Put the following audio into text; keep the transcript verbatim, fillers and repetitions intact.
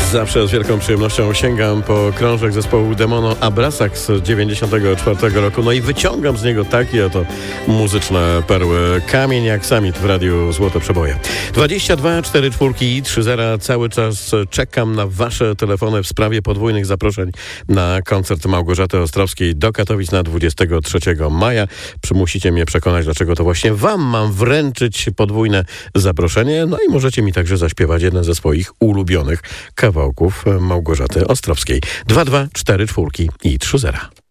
Zawsze z wielką przyjemnością sięgam po krążek zespołu Demono Abrasax z dziewięćdziesiątego czwartego roku, no i wyciągam z niego takie oto muzyczne perły. Kamień jak samit w radiu Złote Przeboje. dwadzieścia dwa cztery cztery trzy zero. Cały czas czekam na wasze telefony w sprawie podwójnych zaproszeń na koncert Małgorzaty Ostrowskiej do Katowic na dwudziestego trzeciego maja. Przymusicie mnie przekonać, dlaczego to właśnie wam mam wręczyć podwójne zaproszenie. No i możecie mi także zaśpiewać jeden ze swoich ulubionych kawałków Małgorzaty Ostrowskiej. dwa dwa cztery cztery i trzy zero.